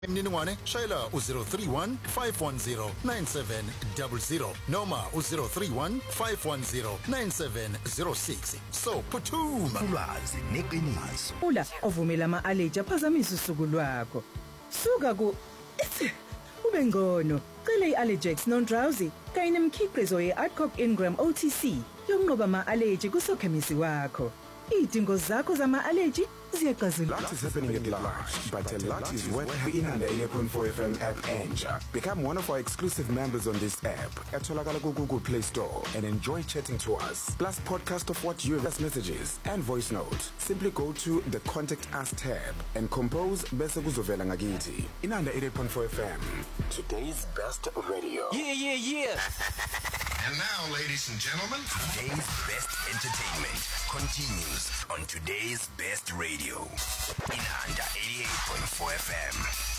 Mniningwane shayela u031 510 9700 noma u031 510 9706 so phuthuma ulwazi neqiniso ula ovumela ama-allergy aphazamisa usuku lwakho suka ku ube ngcono cela i-Allergex non-drowsy kanye nemikhiqizo ye-Adcock Ingram OTC yokunqoba ama-allergy kusokhemisi wakho idingo zakho zama-allergy ziyaqazula. Lot is happening at large, but a lot is worth being on the 88.4 FM app Enja. Become one of our exclusive members on this app at Google Play Store and enjoy chatting to us. Plus podcast of what you have, messages and voice notes. Simply go to the Contact Us tab and compose bese kuzovela ngakithi. In under 88.4 FM, today's best radio. Yeah. And now, ladies and gentlemen, Today's best entertainment continues on today's best radio. In under 88.4 FM.